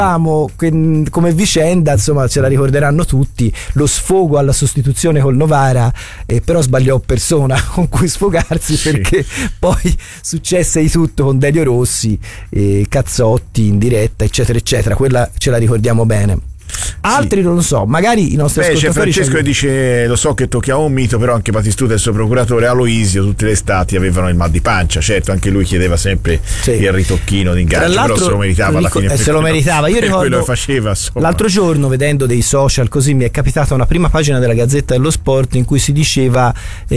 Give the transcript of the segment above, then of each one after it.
come vicenda, insomma, ce la ricorderanno tutti, lo sfogo alla sostituzione col Novara, però sbagliò persona con cui sfogarsi, perché poi successe di tutto con Delio Rossi, Cazzotti in diretta, eccetera eccetera. Quella ce la ricordiamo bene. Altri non lo so, magari i nostri ascoltatori. C'è Francesco che dice: lo so che tocchiamo un mito, però anche Batistuta e il suo procuratore Aloisio tutte le estati avevano il mal di pancia. Certo, anche lui chiedeva sempre il ritocchino d'ingaggio, però se lo meritava alla fine. Se lo meritava. Io ricordo quello che faceva, l'altro giorno, vedendo dei social così, mi è capitata una prima pagina della Gazzetta dello Sport in cui si diceva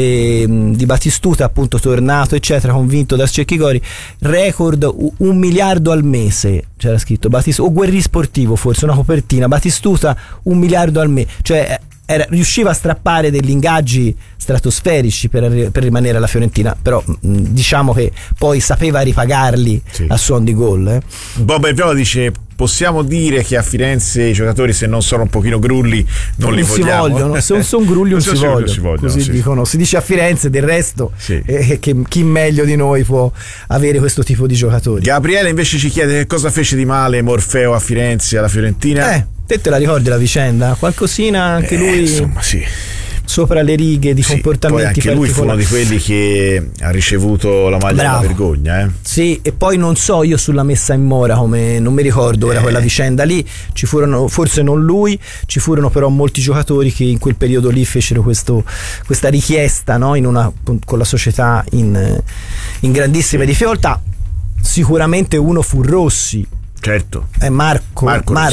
di Batistuta, appunto, tornato eccetera, convinto da Cecchigori, record 1 miliardo al mese, c'era scritto Batistuta, o Guerri Sportivo forse, una copertina, Batistuta 1 miliardo al mese, cioè riusciva a strappare degli ingaggi stratosferici per rimanere alla Fiorentina, però diciamo che poi sapeva ripagarli a suon di gol. Bob Viola dice: possiamo dire che a Firenze i giocatori, se non sono un pochino grulli, non li vogliamo. Si vogliono, se non sono grulli non si vogliono, così dicono, si dice a Firenze. Del resto che chi meglio di noi può avere questo tipo di giocatori. Gabriele invece ci chiede che cosa fece di male Morfeo a Firenze, alla Fiorentina. Te la ricordi la vicenda? Qualcosina anche lui, insomma, sopra le righe di comportamenti poi anche lui fu uno di quelli che ha ricevuto la maglia della vergogna. Sì, e poi non so io sulla messa in mora, come non mi ricordo ora quella vicenda lì, ci furono, forse non lui, ci furono però molti giocatori che in quel periodo lì fecero questa richiesta, no? Con la società in grandissime difficoltà. Sicuramente uno fu Rossi. Certo, è Marco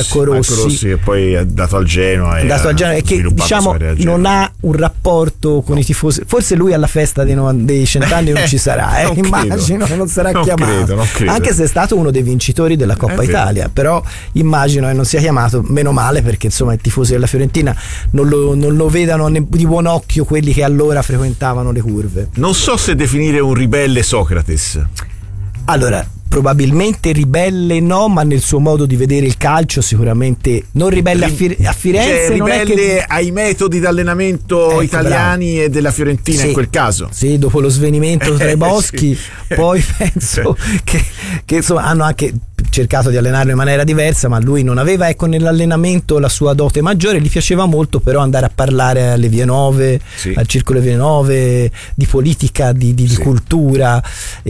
Rossi, che poi è dato al Genoa e che diciamo non ha un rapporto con i tifosi. Forse lui alla festa dei 100 anni non ci sarà, immagino che non sarà chiamato, non credo. Anche se è stato uno dei vincitori della Coppa Italia, però immagino che non sia chiamato, meno male, perché insomma i tifosi della Fiorentina non lo vedano di buon occhio quelli che allora frequentavano le curve. Non so se definire un ribelle Socrates. Allora, probabilmente ribelle no, ma nel suo modo di vedere il calcio sicuramente non ribelle a Firenze, cioè, non ribelle è che... ai metodi di allenamento italiani e della Fiorentina, in quel caso. Sì, dopo lo svenimento tra i boschi, poi penso che insomma hanno anche cercato di allenarlo in maniera diversa, ma lui non aveva, nell'allenamento la sua dote maggiore. Gli piaceva molto però andare a parlare alle Vie Nove, al Circolo Vie Nove, di politica, di cultura,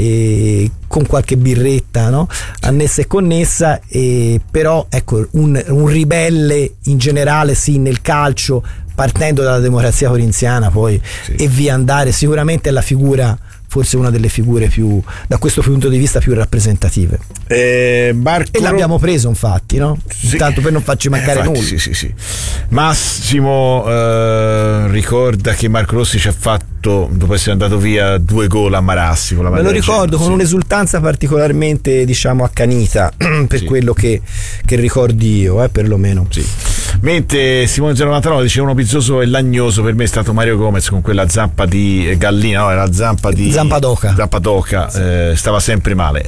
con qualche birretta, no? Annessa e connessa, però ecco, un ribelle in generale nel calcio, partendo dalla democrazia corinziana poi e via andare, sicuramente è la figura, forse una delle figure più, da questo punto di vista, più rappresentative. E l'abbiamo preso, infatti, no? Intanto per non farci mancare nulla. Sì. Massimo ricorda che Marco Rossi ci ha fatto, dopo essere andato via, 2 gol a Marassi con la maglia. Me lo ricordo con un'esultanza particolarmente, diciamo, accanita per quello che ricordi io, perlomeno. Sì. Mentre Simone 099 dice: uno bizzoso e lagnoso per me è stato Mario Gomez con quella zampa di gallina, no, era zampa di Zampadoca, stava sempre male,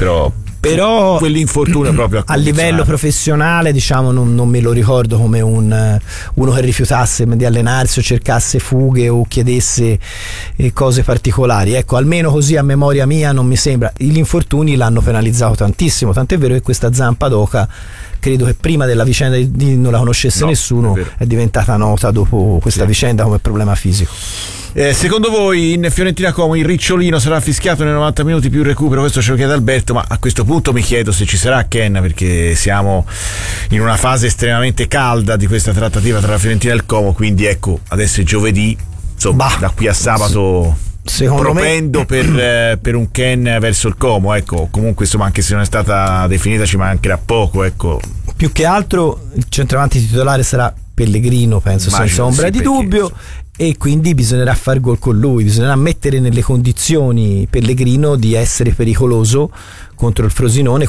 però quell'infortunio proprio a livello professionale, diciamo, non me lo ricordo come uno che rifiutasse di allenarsi o cercasse fughe o chiedesse cose particolari. Ecco, almeno così a memoria mia non mi sembra. Gli infortuni l'hanno penalizzato tantissimo, tant'è vero che questa Zampadoca, credo che prima della vicenda non la conoscesse nessuno, è diventata nota dopo questa vicenda come problema fisico. Secondo voi in Fiorentina Como il Ricciolino sarà fischiato nei 90 minuti più recupero? Questo ce lo chiede Alberto, ma a questo punto mi chiedo se ci sarà Ken, perché siamo in una fase estremamente calda di questa trattativa tra la Fiorentina e il Como, quindi ecco, adesso è giovedì, insomma, da qui a sabato propendo per un Ken verso il Como, ecco. Comunque insomma, anche se non è stata definita, ci mancherà poco, ecco. Più che altro il centravanti titolare sarà Pellegrino, penso, senza ombra di dubbio, e quindi bisognerà far gol con lui, bisognerà mettere nelle condizioni Pellegrino di essere pericoloso contro il Frosinone,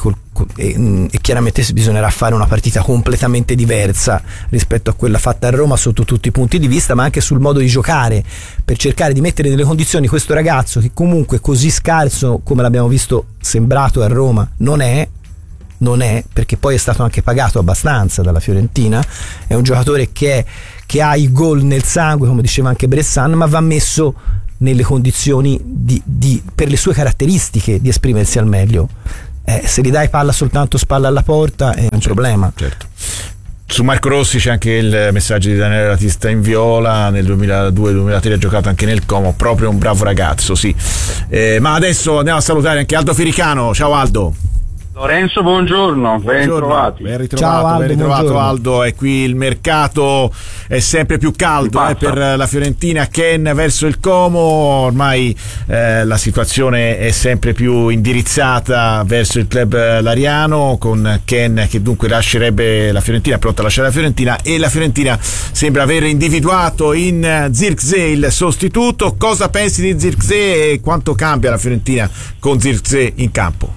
e chiaramente bisognerà fare una partita completamente diversa rispetto a quella fatta a Roma sotto tutti i punti di vista, ma anche sul modo di giocare, per cercare di mettere nelle condizioni questo ragazzo che comunque così scarso come l'abbiamo visto sembrato a Roma non è, perché poi è stato anche pagato abbastanza dalla Fiorentina, è un giocatore che ha i gol nel sangue, come diceva anche Bressan, ma va messo nelle condizioni per le sue caratteristiche di esprimersi al meglio. se gli dai palla soltanto spalla alla porta è un problema. Certo. Su Marco Rossi c'è anche il messaggio di Daniele Latista in viola, nel 2002-2003 ha giocato anche nel Como, proprio un bravo ragazzo, sì. Ma adesso andiamo a salutare anche Aldo Firicano. Ciao Aldo. Lorenzo, buongiorno, ben ritrovati. Ben ritrovato Aldo. E qui il mercato è sempre più caldo per la Fiorentina. Ken verso il Como, ormai la situazione è sempre più indirizzata verso il club lariano, con Ken che dunque lascerebbe la Fiorentina, pronta a lasciare la Fiorentina, e la Fiorentina sembra aver individuato in Zirkzee il sostituto. Cosa pensi di Zirkzee e quanto cambia la Fiorentina con Zirkzee in campo?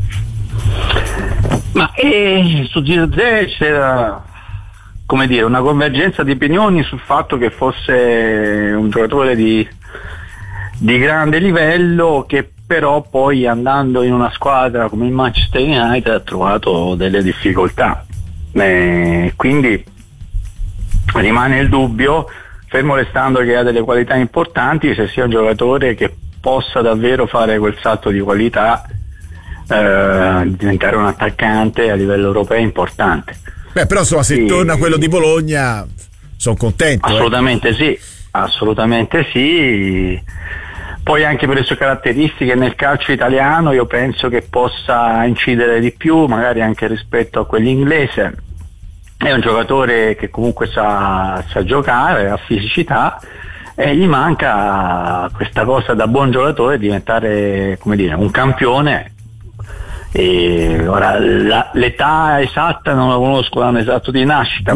Ma su Zirkzee c'era, come dire, una convergenza di opinioni sul fatto che fosse un giocatore di grande livello, che però poi andando in una squadra come il Manchester United ha trovato delle difficoltà, quindi rimane il dubbio, fermo restando che ha delle qualità importanti, se sia un giocatore che possa davvero fare quel salto di qualità, diventare un attaccante a livello europeo importante. Però insomma, se torna quello di Bologna sono contento. Assolutamente sì. Poi anche per le sue caratteristiche nel calcio italiano io penso che possa incidere di più, magari anche rispetto a quell'inglese. È un giocatore che comunque sa giocare, ha fisicità, e gli manca questa cosa da buon giocatore, diventare, come dire, un campione. E ora l'età esatta non la conosco, l'anno esatto di nascita,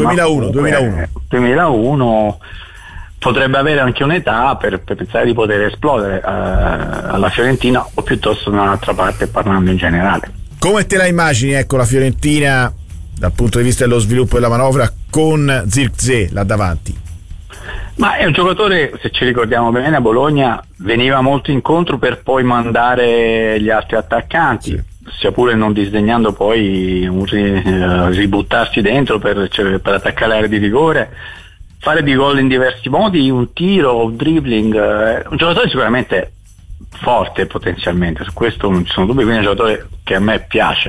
2001 potrebbe avere anche un'età per pensare di poter esplodere alla Fiorentina, o piuttosto da un'altra parte, parlando in generale. Come te la immagini, ecco, la Fiorentina dal punto di vista dello sviluppo della manovra con Zirkzee là davanti? Ma è un giocatore, se ci ricordiamo bene, a Bologna veniva molto incontro per poi mandare gli altri attaccanti, sia pure non disdegnando poi ributtarsi dentro per attaccare l'area di rigore, fare di gol in diversi modi, un tiro, un dribbling. Un giocatore sicuramente forte potenzialmente, su questo non ci sono dubbi, quindi è un giocatore che a me piace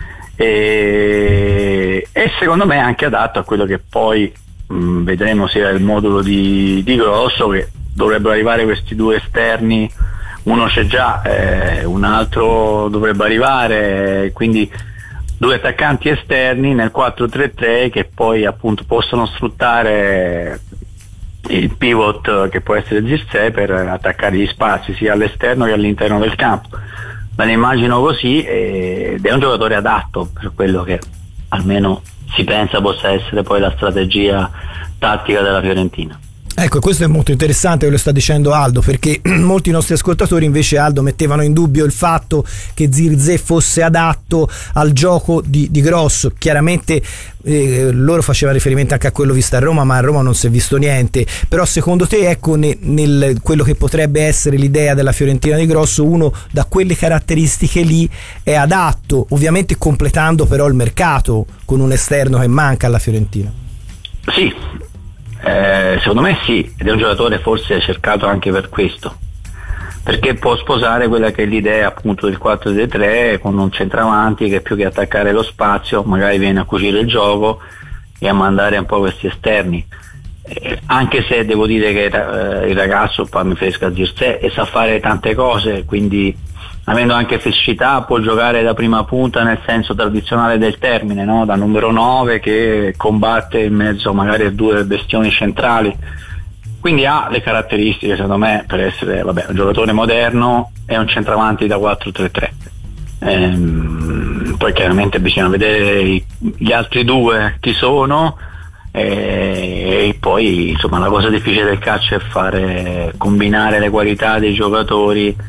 e secondo me è anche adatto a quello che poi vedremo sia il modulo di Grosso, che dovrebbero arrivare questi due esterni, uno c'è già, un altro dovrebbe arrivare, quindi due attaccanti esterni nel 4-3-3 che poi appunto possono sfruttare il pivot che può essere Zirkzee per attaccare gli spazi sia all'esterno che all'interno del campo. Me ne immagino così, ed è un giocatore adatto per quello che almeno si pensa possa essere poi la strategia tattica della Fiorentina. Ecco, questo è molto interessante, ve lo sta dicendo Aldo, perché molti nostri ascoltatori invece, Aldo, mettevano in dubbio il fatto che Zirkzee fosse adatto al gioco di Grosso. Chiaramente loro facevano riferimento anche a quello visto a Roma, ma a Roma non si è visto niente. Però secondo te, ecco, nel quello che potrebbe essere l'idea della Fiorentina di Grosso, uno da quelle caratteristiche lì è adatto, ovviamente completando però il mercato con un esterno che manca alla Fiorentina? Sì. Secondo me sì, ed è un giocatore forse cercato anche per questo, perché può sposare quella che è l'idea appunto del 4-3 con un centravanti che più che attaccare lo spazio magari viene a cucire il gioco e a mandare un po' questi esterni, anche se devo dire che il ragazzo, mi riferisco a Zirkzee, e sa fare tante cose, quindi avendo anche fisicità può giocare da prima punta nel senso tradizionale del termine, no? Da numero 9 che combatte in mezzo magari a due bestioni centrali, quindi ha le caratteristiche secondo me per essere un giocatore moderno e un centravanti da 4-3-3. Poi chiaramente bisogna vedere gli altri due chi sono, e poi insomma la cosa difficile del calcio è fare combinare le qualità dei giocatori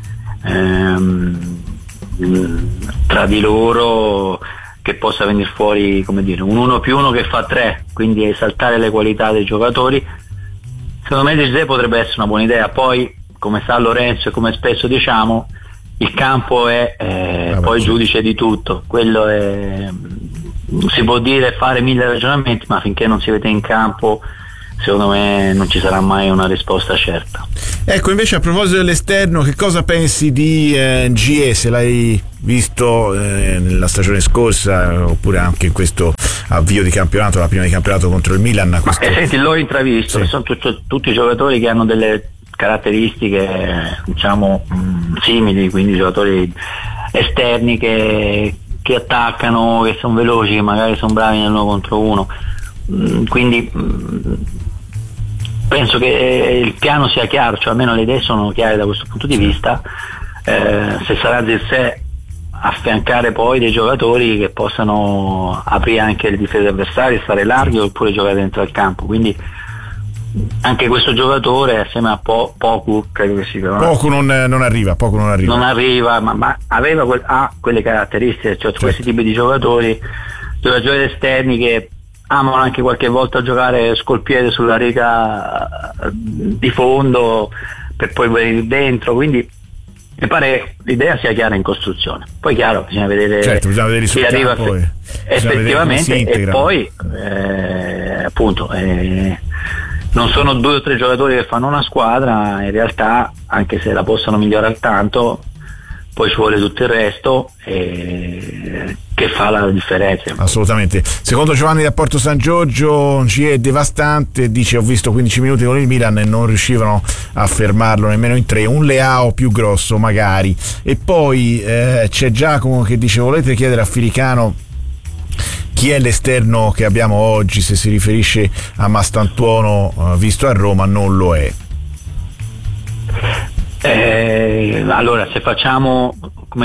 tra di loro, che possa venire fuori, come dire, un 1+1 che fa 3, quindi esaltare le qualità dei giocatori. Secondo me Zirkzee potrebbe essere una buona idea. Poi, come sa Lorenzo e come spesso diciamo, il campo è poi giudice di tutto, quello è, si può dire, fare 1000 ragionamenti, ma finché non si vede in campo secondo me non ci sarà mai una risposta certa. Ecco, invece a proposito dell'esterno, che cosa pensi di GE? Se l'hai visto nella stagione scorsa oppure anche in questo avvio di campionato, la prima di campionato contro il Milan? Senti, l'ho intravisto, sì. Sono tutti giocatori che hanno delle caratteristiche diciamo simili, quindi giocatori esterni che attaccano, che sono veloci, che magari sono bravi nell'1 contro 1, quindi penso che il piano sia chiaro, cioè almeno le idee sono chiare da questo punto di vista. Se sarà Zirkzee affiancare poi dei giocatori che possano aprire anche le difese avversarie, stare larghi oppure giocare dentro al campo, quindi anche questo giocatore assieme a Poku, credo che si chiama Poku non arriva, ma aveva quelle caratteristiche, cioè questi tipi di giocatori esterni che amano anche qualche volta giocare scolpiede sulla riga di fondo per poi venire dentro, quindi mi pare l'idea sia chiara in costruzione. Poi chiaro, bisogna vedere chi arriva effettivamente e poi appunto non sono 2 o 3 giocatori che fanno una squadra, in realtà anche se la possono migliorare tanto poi ci vuole tutto il resto che fa la differenza. Assolutamente. Secondo Giovanni da Porto San Giorgio GE è devastante, dice: ho visto 15 minuti con il Milan e non riuscivano a fermarlo nemmeno in 3, un Leao più grosso magari. E poi c'è Giacomo che dice: volete chiedere a Filicano chi è l'esterno che abbiamo oggi? Se si riferisce a Mastantuono visto a Roma non lo è. Allora, se facciamo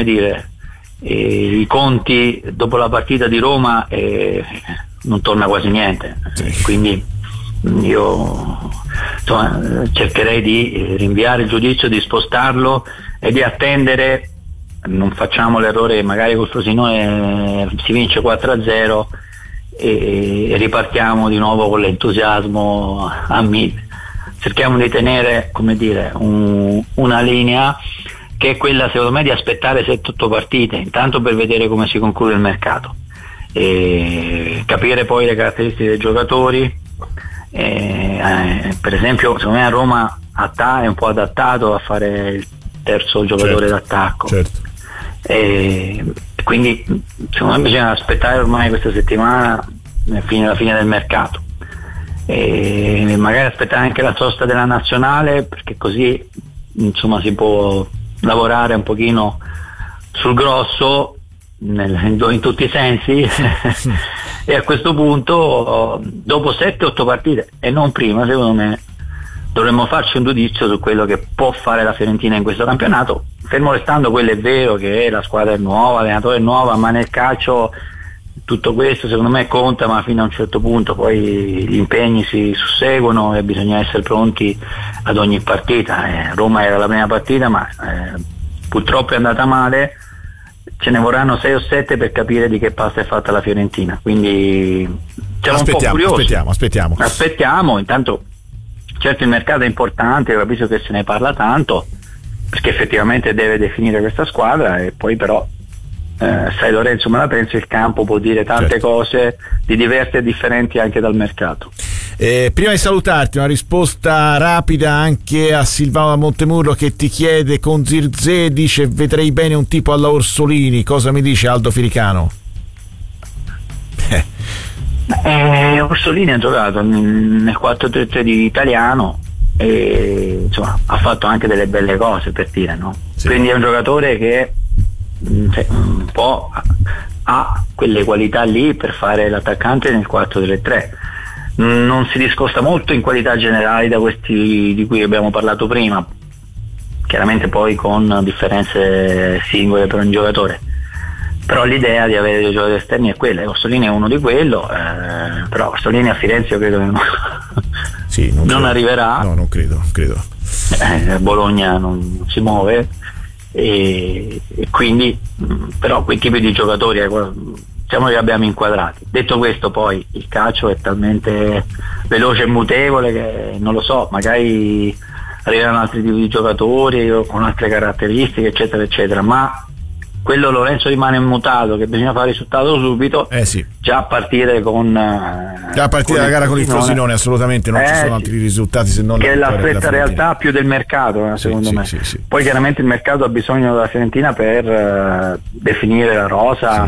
i conti dopo la partita di Roma, non torna quasi niente, sì. Quindi io cercherei di rinviare il giudizio, di spostarlo e di attendere. Non facciamo l'errore, magari col Frosinone si vince 4-0 e ripartiamo di nuovo con l'entusiasmo a 1000. Cerchiamo di tenere una linea che è quella, secondo me, di aspettare 7-8 partite, intanto per vedere come si conclude il mercato, e capire poi le caratteristiche dei giocatori. Per esempio, secondo me a Roma è un po' adattato a fare il terzo giocatore d'attacco. Certo. Quindi secondo me bisogna aspettare ormai questa settimana la fine del mercato e magari aspettare anche la sosta della nazionale, perché così si può lavorare un pochino sul grosso in tutti i sensi e a questo punto dopo 7-8 partite e non prima, secondo me dovremmo farci un giudizio su quello che può fare la Fiorentina in questo campionato, fermo restando quello è vero che la squadra è nuova, l'allenatore è nuova, ma nel calcio tutto questo secondo me conta, ma fino a un certo punto poi gli impegni si susseguono e bisogna essere pronti ad ogni partita. Roma era la prima partita, ma purtroppo è andata male, ce ne vorranno 6 o 7 per capire di che pasta è fatta la Fiorentina, quindi siamo un po' curiosi. Aspettiamo, intanto certo il mercato è importante, capisco che se ne parla tanto perché effettivamente deve definire questa squadra, e poi però sai Lorenzo, me la penso, il campo può dire tante cose di diverse e differenti anche dal mercato. Prima di salutarti, una risposta rapida anche a Silvano da Montemurro che ti chiede: con Zirkzee, dice, vedrei bene un tipo alla Orsolini, cosa mi dice Aldo Filicano? Orsolini ha giocato nel 4-3-3 di Italiano e ha fatto anche delle belle cose, per dire, no? Sì. Quindi è un giocatore che un po' ha quelle qualità lì per fare l'attaccante nel 4-3-3. Non si discosta molto in qualità generali da questi di cui abbiamo parlato prima, chiaramente poi con differenze singole per un giocatore, però l'idea di avere dei giocatori esterni è quella. Orsolini è uno di quello, però Orsolini a Firenze io credo che non arriverà. No, non credo. Bologna non si muove e quindi però quei tipi di giocatori diciamo che abbiamo inquadrati. Detto questo, poi il calcio è talmente veloce e mutevole che non lo so, magari arriveranno altri tipi di giocatori con altre caratteristiche eccetera eccetera, ma quello Lorenzo rimane immutato, che bisogna fare risultato subito, sì. già a partire dalla gara con il Frosinone, assolutamente non ci sono altri risultati se non che è la stretta realtà più del mercato, secondo me. Sì. Poi chiaramente il mercato ha bisogno della Fiorentina per definire la rosa,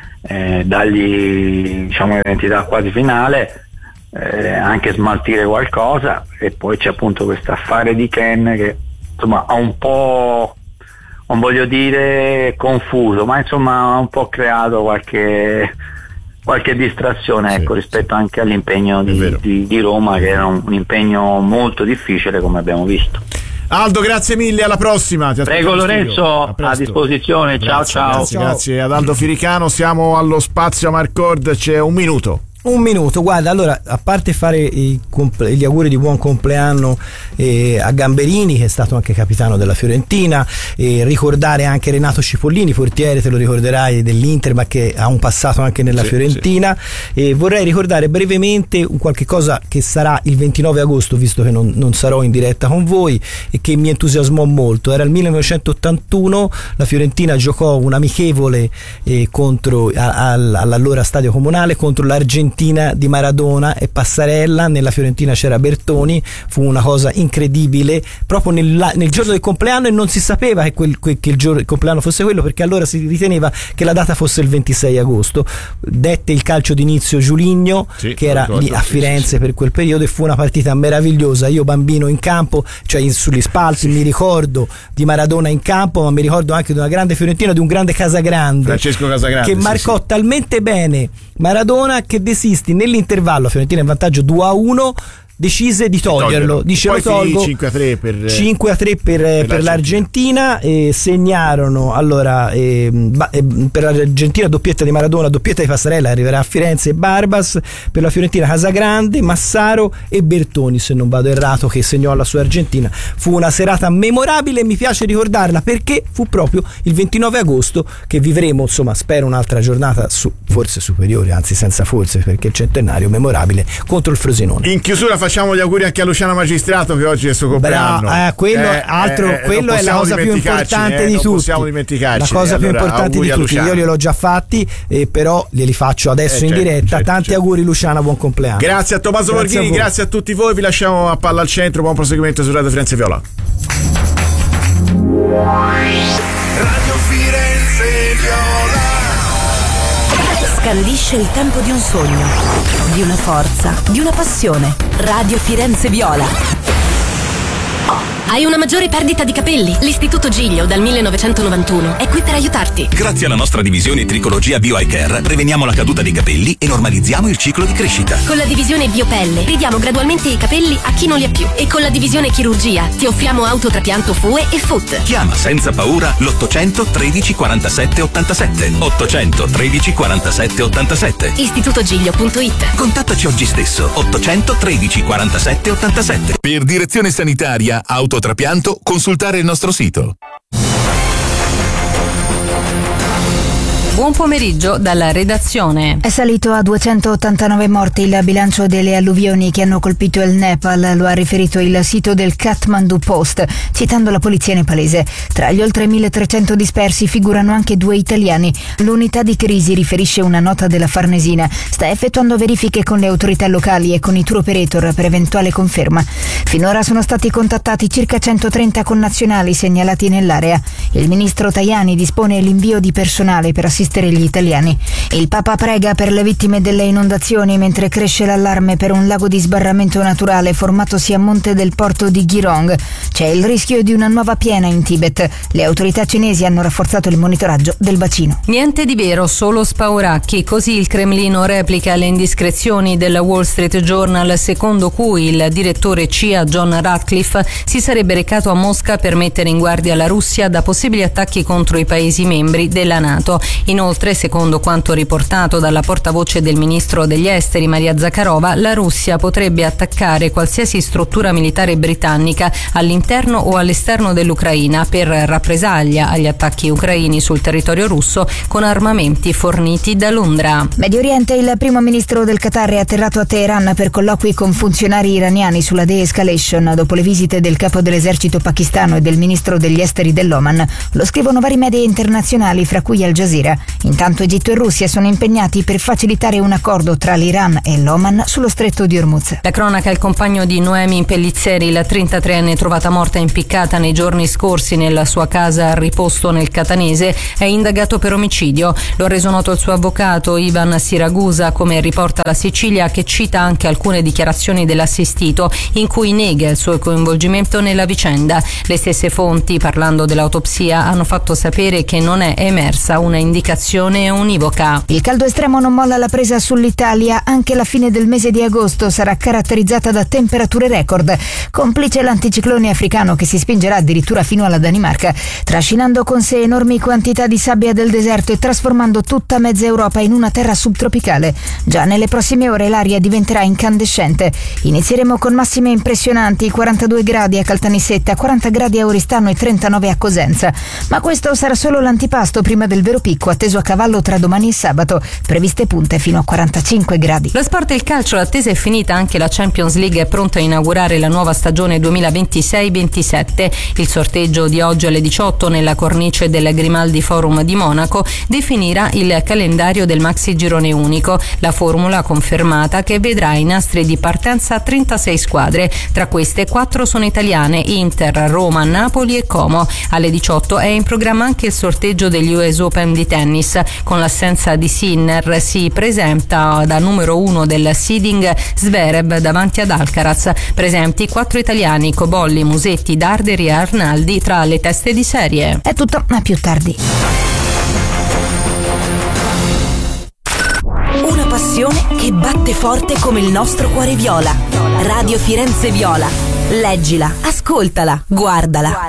dargli, diciamo, un'identità quasi finale, anche smaltire qualcosa, e poi c'è appunto questo affare di Ken che insomma ha un po', non voglio dire confuso, ma insomma ha un po' creato qualche distrazione, ecco, rispetto anche all'impegno di Roma, che era un impegno molto difficile, come abbiamo visto. Aldo, grazie mille, alla prossima. Prego Lorenzo, a disposizione. Ciao. Grazie ad Aldo Firicano. Siamo allo spazio a Marcord, c'è un minuto. Guarda, allora, a parte fare gli auguri di buon compleanno a Gamberini, che è stato anche capitano della Fiorentina, ricordare anche Renato Cipollini, portiere, te lo ricorderai, dell'Inter, ma che ha un passato anche nella Fiorentina. E vorrei ricordare brevemente qualche cosa che sarà il 29 agosto, visto che non sarò in diretta con voi, e che mi entusiasmò molto. Era il 1981, la Fiorentina giocò un amichevole all'allora Stadio Comunale contro l'Argentina di Maradona e Passarella. Nella Fiorentina c'era Bertoni, fu una cosa incredibile proprio nel giorno del compleanno, e non si sapeva che il compleanno fosse quello, perché allora si riteneva che la data fosse il 26 agosto. Dette il calcio d'inizio Giuligno, che era lì a Firenze per quel periodo, e fu una partita meravigliosa. Io bambino in campo, cioè sugli spalti, mi ricordo di Maradona in campo, ma mi ricordo anche di una grande Fiorentina, di un grande Casagrande, Francesco Casagrande, che marcò talmente bene Maradona che desisti nell'intervallo, Fiorentina in vantaggio 2-1, decise di toglierlo, dice poi lo tolgo. 5-3 per l'Argentina, e segnarono allora per l'Argentina doppietta di Maradona, doppietta di Passarella, arriverà a Firenze, e Barbas. Per la Fiorentina Casagrande, Massaro e Bertoni, se non vado errato, che segnò la sua Argentina. Fu una serata memorabile, e mi piace ricordarla perché fu proprio il 29 agosto che vivremo, insomma, spero un'altra giornata forse superiore, anzi senza forse, perché il centenario memorabile contro il Frosinone. In chiusura facciamo gli auguri anche a Luciano Magistrato, che oggi è il suo compleanno. Quello è la cosa più importante di tutti. Non possiamo dimenticarci. La cosa più importante di tutti. Io gliel'ho già fatti, però glieli faccio adesso in diretta. Tanti auguri Luciano, buon compleanno. Grazie a Tommaso Borghini, grazie a tutti voi. Vi lasciamo a Palla al Centro. Buon proseguimento su Radio Firenze Viola. Radio Firenze Viola. Scandisce il tempo di un sogno, di una forza, di una passione. Radio Firenze Viola. Hai una maggiore perdita di capelli? L'Istituto Giglio dal 1991 è qui per aiutarti. Grazie alla nostra divisione Tricologia Bio Eye Care preveniamo la caduta dei capelli e normalizziamo il ciclo di crescita. Con la divisione Biopelle ridiamo gradualmente i capelli a chi non li ha più, e con la divisione Chirurgia ti offriamo autotrapianto FUE e FUT. Chiama senza paura l'800 13 47 87. 800 13 47 87. istitutogiglio.it. Contattaci oggi stesso. 800 13 47 87. Per direzione sanitaria autotrapianto, consultare il nostro sito. Buon pomeriggio dalla redazione. È salito a 289 morti il bilancio delle alluvioni che hanno colpito il Nepal, lo ha riferito il sito del Kathmandu Post, citando la polizia nepalese. Tra gli oltre 1300 dispersi figurano anche 2 italiani. L'unità di crisi, riferisce una nota della Farnesina, sta effettuando verifiche con le autorità locali e con i tour operator per eventuale conferma. Finora sono stati contattati circa 130 connazionali segnalati nell'area. Il ministro Tajani dispone l'invio di personale per assistere gli italiani. Il Papa prega per le vittime delle inondazioni, mentre cresce l'allarme per un lago di sbarramento naturale formatosi a monte del porto di Girong. C'è il rischio di una nuova piena in Tibet. Le autorità cinesi hanno rafforzato il monitoraggio del bacino. Niente di vero, solo spauracchi. Così il Cremlino replica le indiscrezioni del Wall Street Journal, secondo cui il direttore CIA John Ratcliffe si sarebbe recato a Mosca per mettere in guardia la Russia da possibili attacchi contro i paesi membri della NATO. Inoltre, secondo quanto riportato dalla portavoce del ministro degli esteri Maria Zakharova, la Russia potrebbe attaccare qualsiasi struttura militare britannica all'interno o all'esterno dell'Ucraina per rappresaglia agli attacchi ucraini sul territorio russo con armamenti forniti da Londra. Medio Oriente, il primo ministro del Qatar è atterrato a Teheran per colloqui con funzionari iraniani sulla de-escalation dopo le visite del capo dell'esercito pakistano e del ministro degli esteri dell'Oman. Lo scrivono vari media internazionali, fra cui Al Jazeera. Intanto Egitto e Russia sono impegnati per facilitare un accordo tra l'Iran e l'Oman sullo stretto di Hormuz. La cronaca: il compagno di Noemi Pellizzeri, la 33enne trovata morta impiccata nei giorni scorsi nella sua casa a Riposto nel Catanese, è indagato per omicidio. Lo ha reso noto il suo avvocato Ivan Siragusa, come riporta la Sicilia, che cita anche alcune dichiarazioni dell'assistito in cui nega il suo coinvolgimento nella vicenda. Le stesse fonti, parlando dell'autopsia, hanno fatto sapere che non è emersa una indicazione univoca. Il caldo estremo non molla la presa sull'Italia. Anche la fine del mese di agosto sarà caratterizzata da temperature record, complice l'anticiclone africano che si spingerà addirittura fino alla Danimarca, trascinando con sé enormi quantità di sabbia del deserto e trasformando tutta mezza Europa in una terra subtropicale. Già nelle prossime ore l'aria diventerà incandescente. Inizieremo con massime impressionanti: 42 gradi a Caltanissetta, 40 gradi a Oristano e 39 a Cosenza. Ma questo sarà solo l'antipasto prima del vero picco, atteso a cavallo tra domani e sabato. Previste punte fino a 45 gradi. Lo sport e il calcio: l'attesa è finita, anche la Champions League è pronta a inaugurare la nuova stagione 2026-27. Il sorteggio di oggi alle 18 nella cornice del Grimaldi Forum di Monaco definirà il calendario del maxi girone unico. La formula confermata che vedrà i nastri di partenza 36 squadre. Tra queste 4 sono italiane: Inter, Roma, Napoli e Como. Alle 18 è in programma anche il sorteggio degli US Open di tennis. Con l'assenza di Sinner si presenta da numero 1 del seeding Zverev davanti ad Alcaraz. Presenti 4 italiani: Cobolli, Musetti, Darderi e Arnaldi tra le teste di serie. È tutto, ma più tardi. Una passione che batte forte come il nostro cuore viola. Radio Firenze Viola. Leggila, ascoltala, guardala.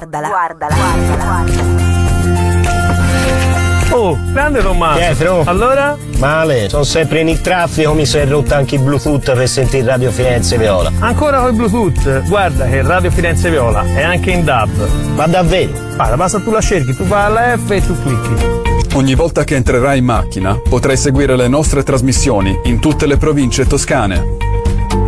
Oh, grande Tommaso. Pietro. Allora? Male, sono sempre in il traffico, mi si è rotto anche il Bluetooth per sentire Radio Firenze Viola. Ancora col Bluetooth? Guarda che Radio Firenze Viola è anche in DAB. Ma davvero? Guarda, basta tu la cerchi, tu vai alla F e tu clicchi. Ogni volta che entrerai in macchina potrai seguire le nostre trasmissioni in tutte le province toscane.